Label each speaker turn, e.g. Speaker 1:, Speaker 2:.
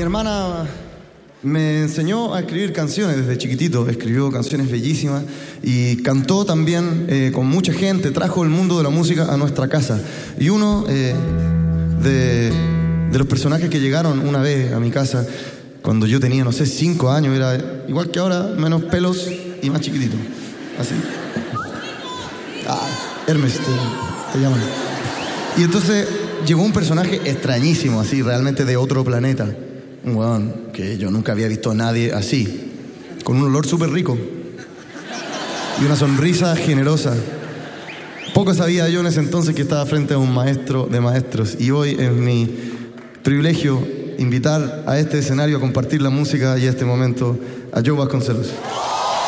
Speaker 1: hermana me enseñó a escribir canciones desde chiquitito. Escribió canciones bellísimas y cantó también con mucha gente. Trajo el mundo de la música a nuestra casa. Y uno de los personajes que llegaron una vez a mi casa, cuando yo tenía, no sé, 5 años, era igual que ahora, menos pelos y más chiquitito. Así. Hermes, te llaman. Y entonces llegó un personaje extrañísimo, así, realmente de otro planeta. Un weón que yo nunca había visto a nadie así. Con un olor súper rico. Y una sonrisa generosa. Poco sabía yo en ese entonces que estaba frente a un maestro de maestros. Y hoy es mi privilegio invitar a este escenario a compartir la música y a este momento a Joe Vasconcelos.